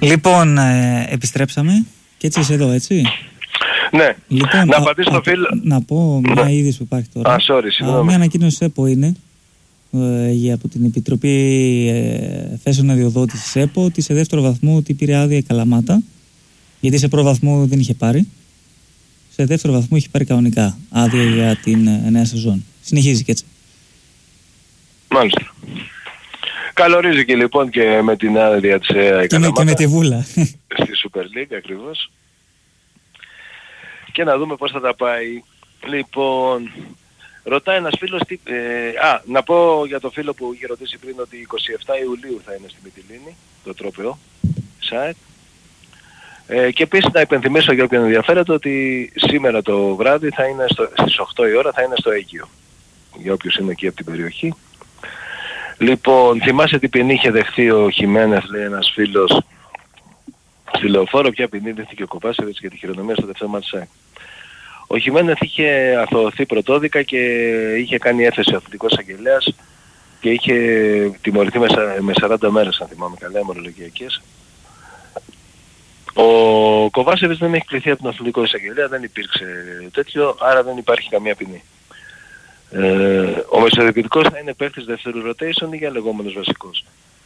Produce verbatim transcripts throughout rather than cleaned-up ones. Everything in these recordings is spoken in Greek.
Λοιπόν, ε, επιστρέψαμε και έτσι είσαι εδώ, έτσι. Ναι, λοιπόν, να α, απαντήσω στο φίλο. Να πω μια ναι. είδηση που υπάρχει τώρα. Α, sorry, συγγνώμη. Μια ανακοίνωση ΕΠΟ είναι ε, για, από την Επιτροπή ε, Θέσεων Αδειοδότησης ΕΠΟ ότι σε δεύτερο βαθμό ότι πήρε άδεια η Καλαμάτα, γιατί σε πρώτο βαθμό δεν είχε πάρει. Σε δεύτερο βαθμό είχε πάρει κανονικά άδεια για την ε, νέα σεζόν. Συνεχίζει και έτσι. Μάλιστα. Καλορίζει λοιπόν και με την άδεια της ΕΑ η Καλαμάτα. Και με τη Βούλα. Στη Super League ακριβώς. Και να δούμε πώς θα τα πάει. Λοιπόν, ρωτάει ένας φίλος τι... Ε, α, να πω για το φίλο που είχε ρωτήσει πριν ότι εικοστή εβδόμη Ιουλίου θα είναι στη Μυτιλήνη, το τρόπαιο site. Ε, και επίσης να υπενθυμίσω για όποιον ενδιαφέρεται ότι σήμερα το βράδυ θα είναι στο, στις οκτώ η ώρα θα είναι στο Αίγυο. Για όποιους είναι εκεί από την περιοχή. Λοιπόν, θυμάσαι τι ποινή είχε δεχθεί ο Χιμένεθ, λέει ένας φίλος, στη Λεωφόρο, ποια ποινή δέχθηκε ο Κοβάσεβιτς για τη χειρονομία στο δεύτερο μάτι ΣΑΕΚ. Ο Χιμένεθ είχε αθωωωθεί πρωτόδικα και είχε κάνει έφεση ο αθλητικός αγγελέας και είχε τιμωρηθεί με, με σαράντα μέρες, αν θυμάμαι καλά, αιμορρολογιακές. Ο Κοβάσεβιτς δεν έχει κληθεί από τον αθλητικό εισαγγελέα, δεν υπήρξε τέτοιο, άρα δεν υπάρχει καμία ποινή. Ε, ο μεσοδιοικητικός θα είναι παίκτης δεύτερου rotation ή για λεγόμενος βασικός.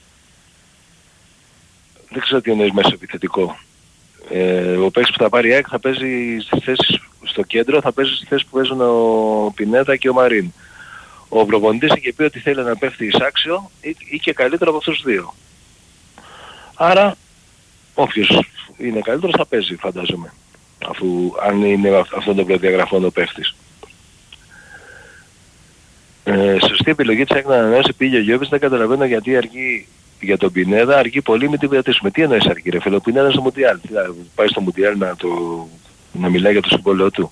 Δεν ξέρω τι εννοείς μεσοεπιθετικό. Ε, ο παίκτης που θα πάρει ΑΕΚ θα παίζει στις θέσεις στο κέντρο, θα παίζει στις θέσεις που παίζουν ο Πινέτα και ο Μαρίν. Ο προπονητής είχε πει ότι θέλει να πέφτει εισάξιο ή, ή και καλύτερο από αυτούς τους δύο. Άρα όποιος είναι καλύτερος θα παίζει, φαντάζομαι, αφού αν είναι αυτόν τον προδιαγραφών ο παίκτης. Ε, σωστή επιλογή της ΑΕΚ να ανανεώσει πήγε ο Γιώβης, δεν καταλαβαίνω γιατί αργεί για τον Πινέδα, αργεί πολύ με την κρατήσουμε. Τι εννοείς αργεί ρε φίλε, ο Πινέδα στο Μουντιάλ, πάει στο Μουντιάλ να, το, να μιλάει για το συμβόλαιο του.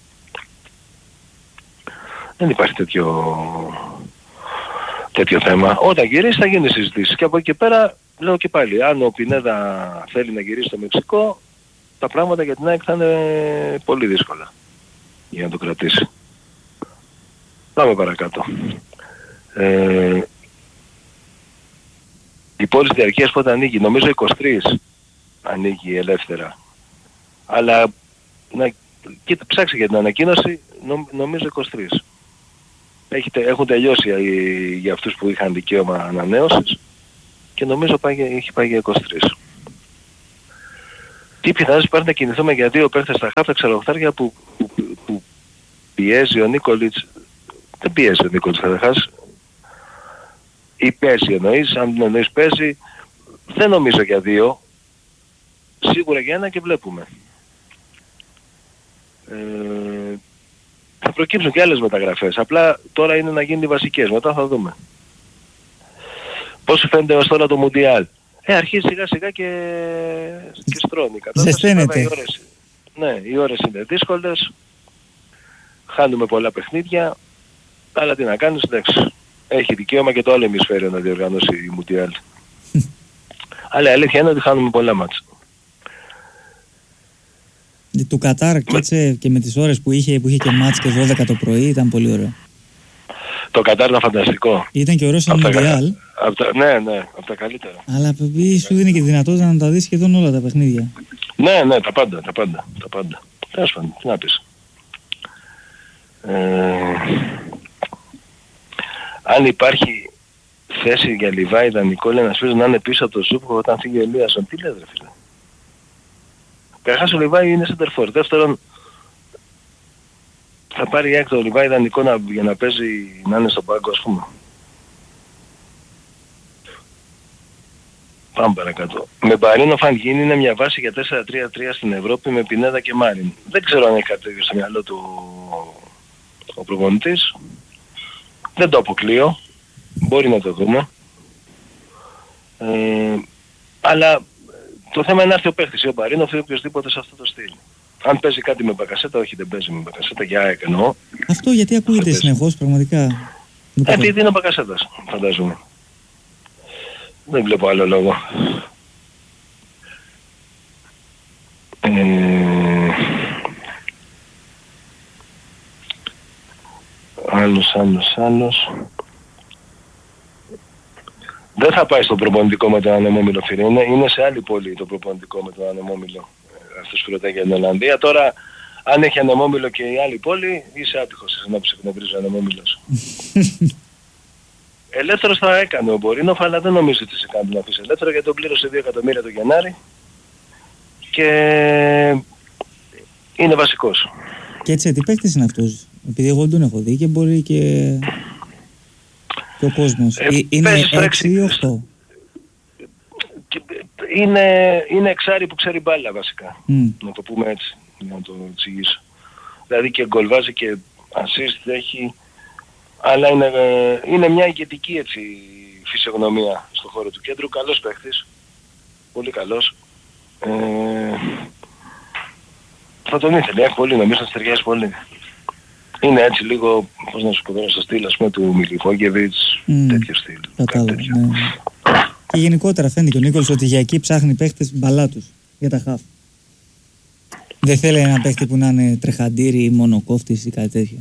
Δεν υπάρχει τέτοιο, τέτοιο θέμα. Όταν γυρίσει θα γίνει συζητήσεις και από εκεί και πέρα λέω και πάλι, αν ο Πινέδα θέλει να γυρίσει στο Μεξικό, τα πράγματα για την ΑΕΚ θα είναι πολύ δύσκολα για να το κρατήσει. Πάμε παρακάτω. Ε, η πόλη της διαρκείας πότε ανοίγει, νομίζω είκοσι τρεις ανοίγει ελεύθερα. Αλλά να, κοίτα, ψάξε για την ανακοίνωση, νο, νομίζω είκοσι τρεις. Έχετε, έχουν τελειώσει οι, για αυτούς που είχαν δικαίωμα ανανέωσης και νομίζω πάει, έχει πάει για είκοσι τρεις. Τι πιθανότητες υπάρχει να κινηθούμε για δύο παίχτες στα χάφτα ξαροχτάρια που, που, που, που πιέζει ο Νίκολιτς. Δεν πιέζει ο Νίκολιτς καταρχάς. Ή παίζει εννοείς, αν εννοείς παίζει, δεν νομίζω για δύο. Σίγουρα για ένα και βλέπουμε. Ε, θα προκύψουν και άλλες μεταγραφές. Απλά τώρα είναι να γίνουν οι βασικές, μετά θα δούμε. Πώς σου φαίνεται ως τώρα το Μουντιάλ. Ε, αρχίζει σιγά σιγά και, και στρώνει. Ζεσταίνεται. Οι ώρες, ναι, οι ώρες είναι δύσκολες. Χάνουμε πολλά παιχνίδια. Αλλά τι να κάνεις, εντάξει. Έχει δικαίωμα και το άλλο ημισφαίριο να διοργανώσει η Μουντιάλ. Αλλά η αλήθεια είναι ότι χάνουμε πολλά μάτς. Του Κατάρ και, έτσι, και με τις ώρες που είχε, που είχε και μάτς και δώδεκα το πρωί ήταν πολύ ωραίο. Το Κατάρ ήταν φανταστικό. Ήταν και ωραίο σαν Μουντιάλ. Ναι, ναι, από τα καλύτερα. Αλλά επειδή σου δίνει και τη δυνατότητα να τα δεις σχεδόν όλα τα παιχνίδια. Ναι, ναι, τα πάντα, τα πάντα, τα πάντα. Τέλος πάντων, τι να πεις. Ε, αν υπάρχει θέση για Λιβάιδα, Νικόλα, ένας φίλος να είναι πίσω από το Ζούβκο όταν φύγει ο Ελίασον. Τι λες ρε φίλε. Καταρχάς ο Λιβάη είναι σεντερφόρ. Δεύτερον, θα πάρει έκτο ο Λιβάη ιδανικό να, για να παίζει, να είναι στον πάγκο ας πούμε. Πάμε παρακάτω. Με Μπαρίνο Φανγίνη είναι μια βάση για τέσσερα τρία τρία στην Ευρώπη με Πινέδα και Μάριν. Δεν ξέρω αν έχει κάτι τέτοιο στο μυαλό του ο προπονητής. Δεν το αποκλείω. Μπορεί να το δούμε. Ε, αλλά το θέμα είναι να έρθει ο παίχτης, ο Μπαρίνοφ ή οποιοσδήποτε σε αυτό το στυλ. Αν παίζει κάτι με Μπακασέτα, όχι δεν παίζει με Μπακασέτα, για ΑΕΚ εννοώ. Αυτό γιατί ακούγεται συνεχώς πραγματικά. Ε, επειδή είναι ο Μπακασέτας, φαντάζομαι. Δεν βλέπω άλλο λόγο. Ε, άλλος, άλλος, άλλος. δεν θα πάει στο προπονητικό με τον Ανεμόμυλο, φίλε. Είναι, είναι σε άλλη πόλη το προπονητικό με τον Ανεμόμυλο. Αυτός που ρωτάει για την Ολλανδία. Τώρα, αν έχει Ανεμόμυλο και η άλλη πόλη, είσαι άτυχος εσένα που σε εκνευρίζει ο Ανεμόμυλος. Ελεύθερος θα έκανε ο Μπορίνοφ, αλλά δεν νομίζω ότι σε κάνει να αφήσει ελεύθερο, γιατί τον πλήρωσε δύο εκατομμύρια το Γενάρη και είναι βασικός. Και έτσι τι παίκτης είναι αυτός? Επειδή εγώ τον έχω δει και μπορεί και, και ο κόσμος. Ε, είναι έξι ή οκτώ? Είναι, είναι εξάρι που ξέρει μπάλα βασικά. Mm. Να το πούμε έτσι, να το εξηγήσω. Δηλαδή και γκολ βάζει και assist έχει, αλλά είναι, είναι μια ηγετική έτσι φυσιογνωμία στον χώρο του κέντρου. Καλός παίχτης, πολύ καλός. Ε, θα τον ήθελε, έχει πολύ, νομίζω να ταιριάζει πολύ. Είναι έτσι λίγο, πώς να σου πω τώρα, στο στυλ ας πούμε του Μιλιβόγεβιτς, mm. τέτοιο στυλ. Κατάλαβα, ναι. Και γενικότερα φαίνεται και ο Νίκολς ότι για εκεί ψάχνει παίχτες μπαλάτους για τα χαφ. Δεν θέλει ένα παίχτη που να είναι τρεχαντήρι ή μονοκόφτης ή κάτι τέτοιο.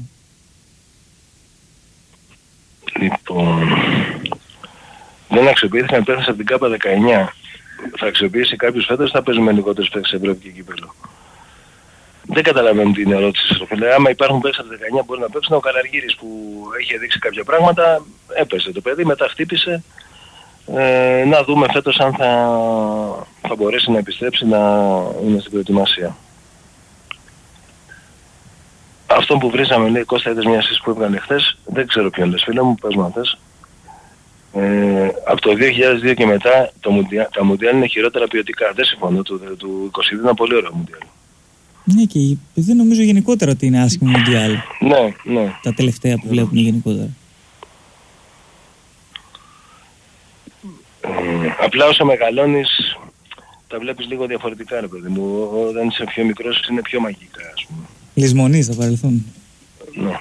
Λοιπόν, δεν αξιοποιήθηκαν παίχτες από την ΚΑΠΑ δεκαεννιά. Θα αξιοποιήσει κάποιους φέτος, θα παίζουμε λιγότερους παίχτες σε Ευρώπη και κύπελλο. Δεν καταλαβαίνω την ερώτηση σου. Άμα υπάρχουν παίχτες από δεκαεννιά μπορεί να παίξουν. Ο Καραργύρης που έχει δείξει κάποια πράγματα, έπαιζε το παιδί, μετά χτύπησε. Ε, να δούμε φέτος αν θα, θα μπορέσει να επιστρέψει να είναι στην προετοιμασία. Αυτό που βρίζαμε, λέει Κώστα, είδες μια σύσταση που έβγαλε χθες, δεν ξέρω ποιον λες φίλε μου, πες μου αν θες. Ε, από το δύο χιλιάδες δύο και μετά το μουντιά, τα Μουντιάλ είναι χειρότερα ποιοτικά. Δεν συμφωνώ, του, του είκοσι δύο είναι πολύ ωραίο Μουντιάλ. Ναι, και δεν νομίζω γενικότερα ότι είναι άσχημο Μουντιάλ. Ναι, ναι. Τα τελευταία που βλέπουμε γενικότερα. Ε, απλά όσο μεγαλώνεις τα βλέπεις λίγο διαφορετικά ρε παιδί μου. Όταν είσαι πιο μικρός είναι πιο μαγικά ας πούμε. Λησμονείς θα παρελθούν. Ναι.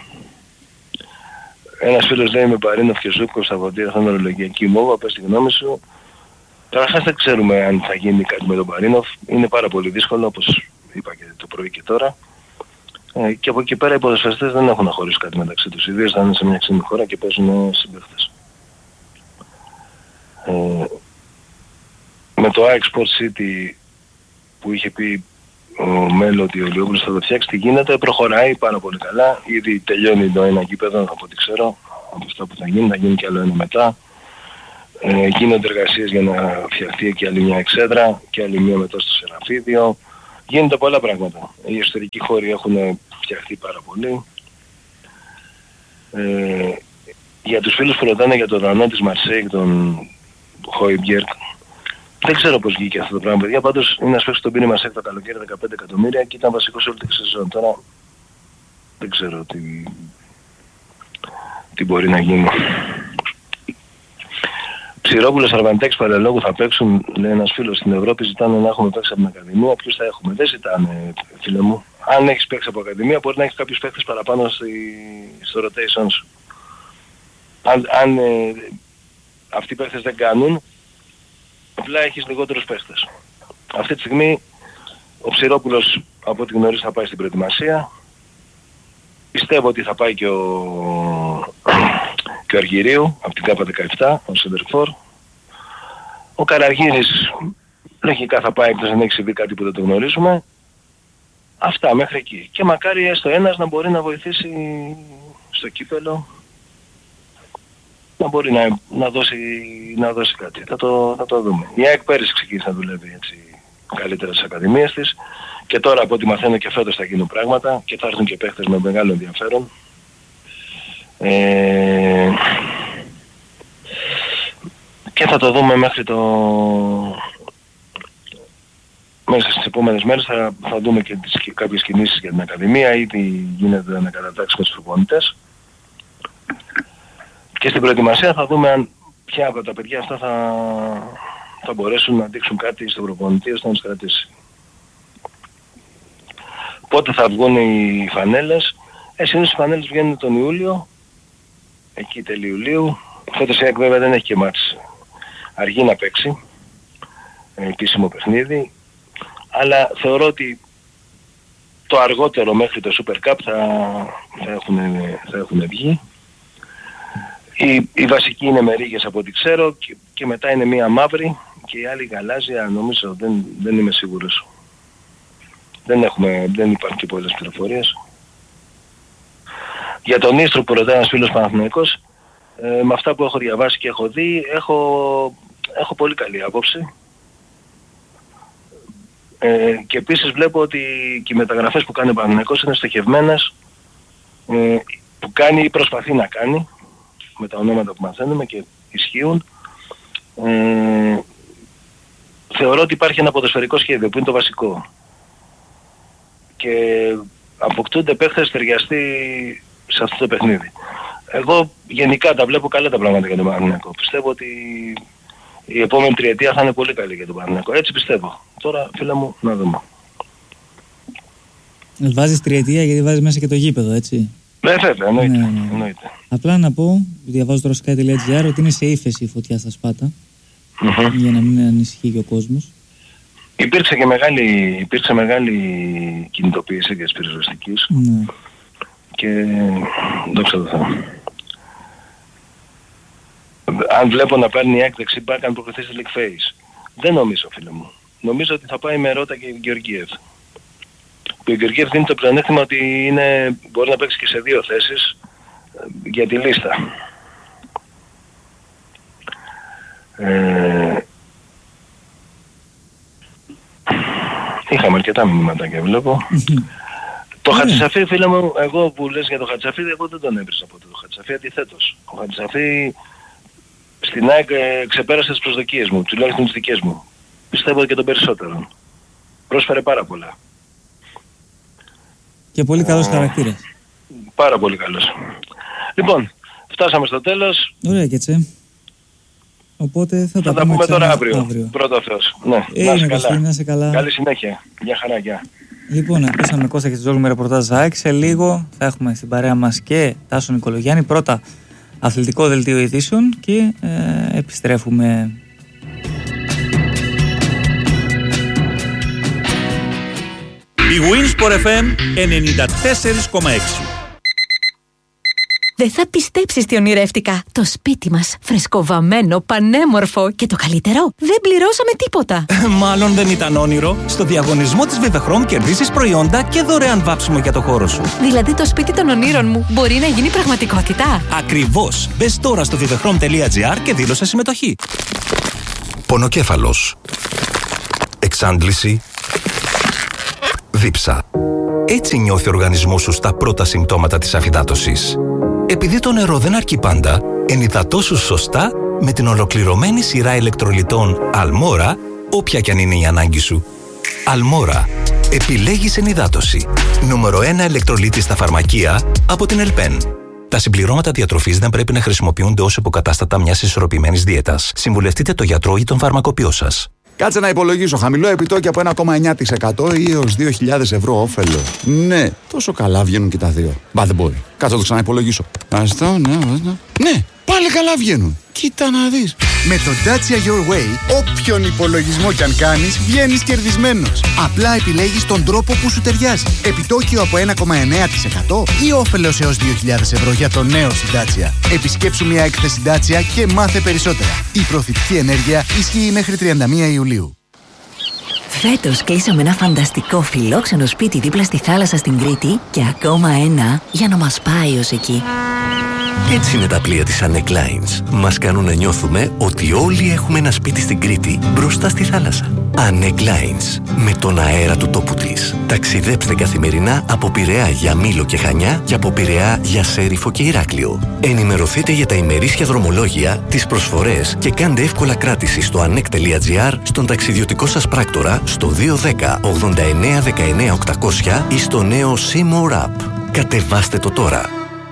Ένας φίλος λέει με Μπαρίνοφ και Ζούκο στα βοτήρια θα είναι ορολογιακή μόβα, πες τη γνώμη σου. Καταρχάς δεν ξέρουμε αν θα γίνει κάτι με τον Μπαρίνοφ. Είναι πάρα πολύ δύσκολο όπως είπα και το πρωί και τώρα. Ε, και από εκεί πέρα οι ποδοσφαιριστές δεν έχουν να χωρίσουν κάτι μεταξύ τους. Ιδίως θα είναι σε μια ξένη χώρα και παίζουν συμπαίχτες. Ε, με το ΑΕΚ Sport City που είχε πει ο Μέλο ότι ο Λιόπουλος θα το φτιάξει, τι γίνεται, προχωράει πάρα πολύ καλά. Ήδη τελειώνει το ένα γήπεδο, από ό,τι ξέρω, από αυτά που θα γίνει, θα γίνει και άλλο ένα μετά. Ε, γίνονται εργασίες για να φτιαχτεί και άλλη μια εξέδρα και άλλη μια μετά στο Σεραφίδιο. Γίνονται πολλά πράγματα. Οι εσωτερικοί χώροι έχουν φτιαχτεί πάρα πολύ. Ε, για τους φίλους που ρωτάνε για τον Δανό της Μαρσέικ, τον Χόιμπιερκ, δεν ξέρω πώς βγήκε αυτό το πράγμα, παιδιά. Πάντως είναι ένας παίκτης που τον πήρε Μαρσέικ το καλοκαίρι δεκαπέντε εκατομμύρια και ήταν βασικός όλη τη σεζόν. Τώρα δεν ξέρω τι, τι μπορεί να γίνει. Ψηρόπουλος, Αρβαντέξ, Παλαιολόγου θα παίξουν, λέει ένας φίλος, στην Ευρώπη ζητάνε να έχουμε παίξει από την Ακαδημία. Ποιους θα έχουμε? Δεν ζητάνε, φίλε μου. Αν έχεις παίξει από Ακαδημία μπορεί να έχεις κάποιους παίκτες παραπάνω στη, στο rotation σου. Αν, αν ε, αυτοί οι παίκτες δεν κάνουν, απλά έχεις λιγότερους παίκτες. Αυτή τη στιγμή ο Ψηρόπουλος από ό,τι γνωρίζει θα πάει στην προετοιμασία. Πιστεύω ότι θα πάει και ο, και ο Αργυρίου από την ΚΑΠΑ δεκαεπτά, ο Σεντερφόρ. Ο Καραργύρης λογικά θα πάει εκτός αν έχει συμβεί κάτι που δεν το γνωρίζουμε. Αυτά μέχρι εκεί. Και μακάρι έστω ένας να μπορεί να βοηθήσει στο κύπελλο, να μπορεί να, να, δώσει, να δώσει κάτι. Θα το, θα το δούμε. Η ΑΕΚ πέρυσι ξεκίνησε να δουλεύει έτσι καλύτερα στις ακαδημίες της και τώρα από ό,τι μαθαίνω και φέτος θα γίνουν πράγματα και θα έρθουν και παίχτες με μεγάλο ενδιαφέρον. Ε, και θα το δούμε μέχρι το... Μέσα στις επόμενες μέρες θα, θα δούμε και, τις, και κάποιες κινήσεις για την Ακαδημία, ήδη γίνεται να κατατάξει με τους προπονητές. Και στην προετοιμασία θα δούμε αν ποια από τα παιδιά αυτά θα, θα μπορέσουν να δείξουν κάτι στον προπονητή ώστε να τους κρατήσει. Πότε θα βγουν οι φανέλες? Ε, συνήθως οι φανέλες βγαίνουν τον Ιούλιο, εκεί τέλη Ιουλίου. Φέτος η ΑΕΚ βέβαια δεν έχει και μάτς. Αργεί να παίξει, επίσημο παιχνίδι. Αλλά θεωρώ ότι το αργότερο μέχρι το Super Cup θα, θα, έχουν, θα έχουν βγει. Οι, οι βασικοί είναι με ρίγες από ό,τι ξέρω και, και και μετά είναι μία μαύρη και η άλλη γαλάζια, νομίζω, δεν, δεν είμαι σίγουρος. Δεν έχουμε, δεν υπάρχουν και πολλές πληροφορίες. Για τον Ίστρο που ρωτάει ένας φίλος Παναθηναϊκός, ε, με αυτά που έχω διαβάσει και έχω δει, έχω, έχω πολύ καλή άποψη. Ε, και επίσης βλέπω ότι και οι μεταγραφές που κάνει ο Παναθηναϊκός είναι στοχευμένες, ε, που κάνει ή προσπαθεί να κάνει, με τα ονόματα που μαθαίνουμε και ισχύουν. Ε, θεωρώ ότι υπάρχει ένα ποδοσφαιρικό σχέδιο που είναι το βασικό. Και αποκτούνται παίχτες ταιριαστοί σε αυτό το παιχνίδι. Εγώ γενικά τα βλέπω καλά τα πράγματα για τον Παναθηναϊκό. Πιστεύω ότι η επόμενη τριετία θα είναι πολύ καλή για τον Παναθηναϊκό. Έτσι πιστεύω. Τώρα, φίλε μου, να δούμε. Βάζεις τριετία γιατί βάζεις μέσα και το γήπεδο, έτσι. Ναι, βέβαια, εννοείται. Ναι, ναι. εννοείται. Απλά να πω, διαβάζω το sky τελεία gr, ότι είναι σε ύφεση η φωτιά στα Σπάτα. Mm-hmm. Για να μην ανησυχεί και ο κόσμος. Υπήρξε και μεγάλη, υπήρξε μεγάλη κινητοποίηση για τις πυροσβεστικές. Ναι. Και δόξα τω Θεώ. Αν βλέπω να παίρνει η έκδεξη μπακ, αν προκριθεί στη League Phase. Δεν νομίζω, φίλε μου. Νομίζω ότι θα πάει με Ρώτα και Γεωργίευ. Ο Γεωργίευ δίνει το πλεονέκτημα ότι είναι, μπορεί να παίξει και σε δύο θέσεις για τη λίστα. Ε, είχαμε αρκετά μηνύματάκια, βλέπω. Το Χατζησαφή, φίλε μου, εγώ που λες για το Χατζησαφή, εγώ δεν τον έβρισα από το Χατζησαφή, αντιθέτως. Ο Χατζησαφή στην ΑΕΚ ξεπέρασε τις προσδοκίες μου, τουλάχιστον τις δικές μου. Πιστεύω και τον περισσότερο. Πρόσφερε πάρα πολλά. Και πολύ καλός χαρακτήρας. Πάρα πολύ καλός. Λοιπόν, φτάσαμε στο τέλος. Ωραία και έτσι. Οπότε θα, θα τα, τα πούμε τώρα αύριο. αύριο. Πρώτο Θεός. Ναι, ε, να είσαι καλά. Να είσαι καλά. Καλή συνέχεια. Γεια χαρά, γεια. Λοιπόν, ακούσαμε Κώστα και Τζόλου με ρεπορτάζ ΑΕΚ. Σε λίγο θα έχουμε στην παρέα μας και Τάσο Νικολογιάννη. Πρώτα αθλητικό δελτίο ειδήσεων και ε, επιστρέφουμε. Η Winsport εφ εμ ενενήντα τέσσερα κόμμα έξι. Δεν θα πιστέψεις τι ονειρεύτηκα. Το σπίτι μας, φρεσκοβαμμένο, πανέμορφο και το καλύτερο, δεν πληρώσαμε τίποτα. Μάλλον δεν ήταν όνειρο. Στο διαγωνισμό της Vivechrom κερδίσεις προϊόντα και δωρεάν βάψιμο για το χώρο σου. Δηλαδή το σπίτι των ονείρων μου μπορεί να γίνει πραγματικότητα. Ακριβώς. Μπες τώρα στο vivechrom τελεία gr και δήλωσε συμμετοχή. Πονοκέφαλος. Εξάντληση. Δίψα. Έτσι νιώθει ο οργανισμός σου στα πρώτα συμπτώματα της αφυδάτωσης. Επειδή το νερό δεν αρκεί πάντα, ενυδατώσου σωστά με την ολοκληρωμένη σειρά ηλεκτρολιτών Αλμόρα, όποια κι αν είναι η ανάγκη σου. Αλμόρα. Επιλέγεις ενυδάτωση. Νούμερο ένα ηλεκτρολίτη στα φαρμακεία από την Ελπέν. Τα συμπληρώματα διατροφής δεν πρέπει να χρησιμοποιούνται ως υποκατάστατα μιας ισορροπημένης δίαιτας. Συμβουλευτείτε το γιατρό ή τον φαρμακοποιό σας. Κάτσε να υπολογίσω. Χαμηλό επιτόκιο από ένα κόμμα εννιά τοις εκατό ή έως δύο χιλιάδες ευρώ όφελο. Ναι, τόσο καλά βγαίνουν και τα δύο. Μπα δεν μπορεί. Κάτσε να το ξαναυπολογίσω. Αυτό, ναι, ναι. Ναι, πάλι καλά βγαίνουν. Κοίτα να δεις. Με το Dacia Your Way, όποιον υπολογισμό κι αν κάνεις, βγαίνεις κερδισμένος. Απλά επιλέγεις τον τρόπο που σου ταιριάζει. Επιτόκιο από ένα κόμμα εννιά τοις εκατό ή όφελος έως δύο χιλιάδες ευρώ για το νέο στην Dacia. Επισκέψου μια έκθεση Dacia και μάθε περισσότερα. Η προθυμική ενέργεια ισχύει μέχρι τριάντα μία Ιουλίου. Φέτος κλείσαμε ένα φανταστικό φιλόξενο σπίτι δίπλα στη θάλασσα στην Κρήτη και ακόμα ένα για να μας πάει ως εκεί. Έτσι είναι τα πλοία της Anec Lines. Μας κάνουν να νιώθουμε ότι όλοι έχουμε ένα σπίτι στην Κρήτη μπροστά στη θάλασσα. Anec Lines. Με τον αέρα του τόπου της. Ταξιδέψτε καθημερινά από Πειραιά για Μήλο και Χανιά και από Πειραιά για Σέριφο και Ηράκλειο. Ενημερωθείτε για τα ημερήσια δρομολόγια, τις προσφορές και κάντε εύκολα κράτηση στο anec τελεία gr, στον ταξιδιωτικό σας πράκτορα, στο δύο ένα μηδέν ογδόντα εννέα δεκαεννέα οκτακόσια ή στο νέο C-More App. Κατεβάστε το τώρα.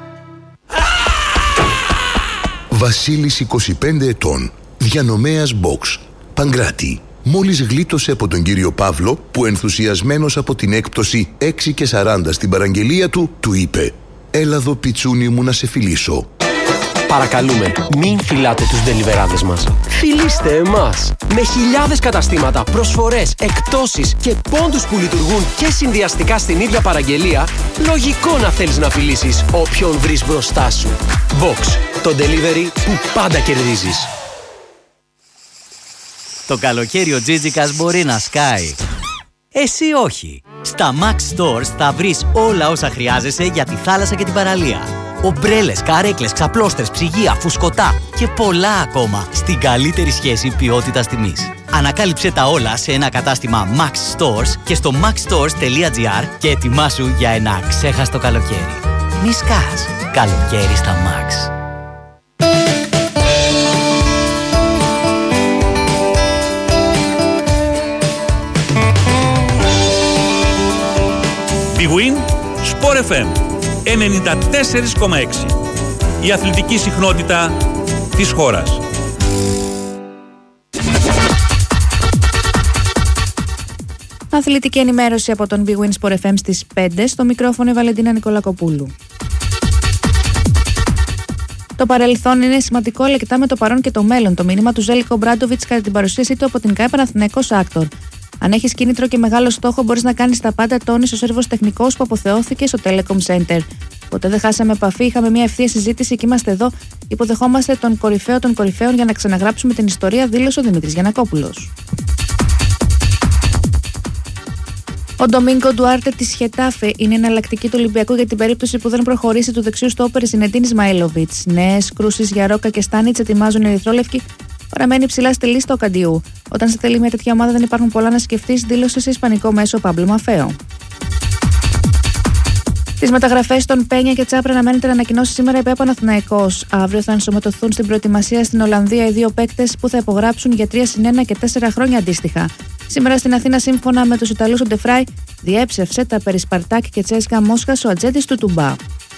Βασίλης είκοσι πέντε ετών, διανομέας box, Παγκράτη. Μόλις γλίτωσε από τον κύριο Παύλο που ενθουσιασμένος από την έκπτωση έξι και σαράντα στην παραγγελία του, του είπε «Έλα εδώ πιτσούνι μου να σε φιλήσω». Παρακαλούμε, μην φυλάτε τους ντελιβεράδες μας. Φιλήστε εμάς. Με χιλιάδες καταστήματα, προσφορές, εκπτώσεις και πόντους που λειτουργούν και συνδυαστικά στην ίδια παραγγελία, λογικό να θέλεις να φιλήσεις όποιον βρεις μπροστά σου. Box, το delivery που πάντα κερδίζεις. Το καλοκαίρι ο Τζίτζικας μπορεί να σκάει. Εσύ όχι. Στα Max Stores θα βρεις όλα όσα χρειάζεσαι για τη θάλασσα και την παραλία. Ομπρέλες, καρέκλες, ξαπλώστρες, ψυγεία, φουσκωτά και πολλά ακόμα στην καλύτερη σχέση ποιότητας τιμής. Ανακάλυψε τα όλα σε ένα κατάστημα Max Stores και στο maxstores τελεία gr και ετοιμάσου για ένα αξέχαστο καλοκαίρι. Μη σκάς. Καλοκαίρι στα Max. Big Win Sport εφ εμ ενενήντα τέσσερα κόμμα έξι. Η αθλητική συχνότητα της χώρας. Αθλητική ενημέρωση από τον Big Win Sport εφ εμ στις πέντε, στο μικρόφωνο η Βαλεντίνα Νικολακοπούλου. Το παρελθόν είναι σημαντικό, αλλά κοιτάμε το παρόν και το μέλλον. Το μήνυμα του Ζέλικο Μπράντοβιτς κατά την παρουσίασή του από την ΚΑΕ Παναθηναϊκός Άκτορ. Αν έχεις κίνητρο και μεγάλο στόχο, μπορείς να κάνεις τα πάντα, τόνισε ο Σέρβος τεχνικός που αποθεώθηκε στο Telecom Center. Ποτέ δεν χάσαμε επαφή, είχαμε μια ευθεία συζήτηση και είμαστε εδώ. Υποδεχόμαστε τον κορυφαίο των κορυφαίων για να ξαναγράψουμε την ιστορία, δήλωσε ο Δημήτρης Γιαννακόπουλος. Ο Ντομίνγκο Ντουάρτε της Χετάφε είναι εναλλακτική του Ολυμπιακού για την περίπτωση που δεν προχωρήσει του δεξιού στόπερ Ζινεντίν Ισμαήλοβιτς. Νέες κρούσεις για Ρόκα και Στάνιτς ετοιμάζουν οι Ερυθρόλευκοι. Παραμένει ψηλά στη λίστα ο Καντιού. Όταν σε θέλει μια τέτοια ομάδα δεν υπάρχουν πολλά να σκεφτείς, δήλωσε σε ισπανικό μέσο ο Πάμπλο Μαφέο. Τις μεταγραφές των Πένια και Τσάπρα αναμένεται να ανακοινώσει σήμερα η ΠΑΕ Παναθηναϊκός. Αύριο θα ενσωματωθούν στην προετοιμασία στην Ολλανδία οι δύο παίκτες που θα υπογράψουν για τρία συν ένα και τέσσερα χρόνια αντίστοιχα. Σήμερα στην Αθήνα, σύμφωνα με τους Ιταλούς, ο Ντεφράι διέψευσε τα περί Σπαρτάκ και Τσέσκα Μόσχας, ο ατζέντης του Τουμπά.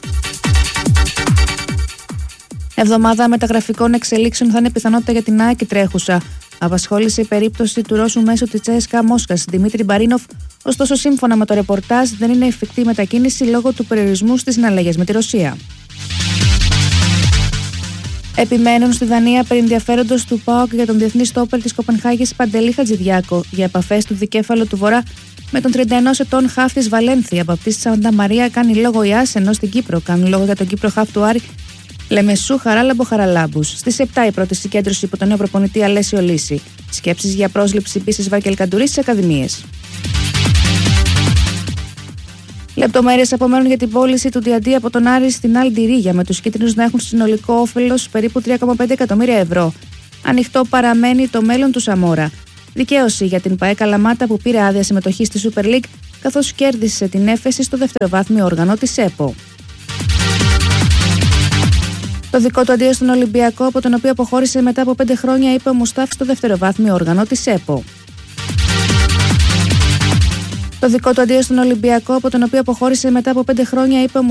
Εβδομάδα μεταγραφικών εξελίξεων θα είναι πιθανότητα για την ΑΕΚ η τρέχουσα. Απασχόλησε η περίπτωση του Ρώσου μέσω τη Τσέσκα Μόσχας, Δημήτρη Μπαρίνοφ, ωστόσο σύμφωνα με το ρεπορτάζ δεν είναι εφικτή η μετακίνηση λόγω του περιορισμού στις συναλλαγές με τη Ρωσία. Επιμένουν στη Δανία περί ενδιαφέροντος του ΠΑΟΚ για τον διεθνή στόπερ της Κοπενχάγης Παντελή Χατζηδιάκο για επαφές του δικέφαλου του Βορρά με τον τριάντα ενός ετών χαφ της Βαλένθια. Από αυτή τη Σαντα Μαρία κάνει λόγο η Άς, ενώ στην Κύπρο κάνουν λόγο για τον Κύπρο χαφ του Άρη Λεμεσού Χαράλαμπο Χαραλάμπους. Στις επτά η πρώτη συγκέντρωση υπό τον νέο προπονητή Αλέσιο Λύση. Σκέψεις για πρόσληψη επίσης Βάρκελ Καντουρί στις ακαδημίες. Λεπτομέρειες απομένουν για την πώληση του Διαντή από τον Άρη στην Αλντιρίγια, με τους κίτρινους να έχουν συνολικό όφελος περίπου τρία κόμμα πέντε εκατομμύρια ευρώ. Ανοιχτό παραμένει το μέλλον του Σαμόρα. Δικαίωση για την ΠΑΕ Καλαμάτα που πήρε άδεια συμμετοχή στη Super League, καθώς κέρδισε την έφεση στο δευτεροβάθμιο όργανο της ΕΠΟ. Το δικό του αντίο στον Ολυμπιακό, από τον οποίο αποχώρησε μετά από πέντε χρόνια, είπε ο Μουστάφ στο δευτεροβάθμιο όργανο της ΕΠΟ. Το δικό του αντίο στον Ολυμπιακό, από τον οποίο αποχώρησε μετά από πέντε χρόνια, είπε ο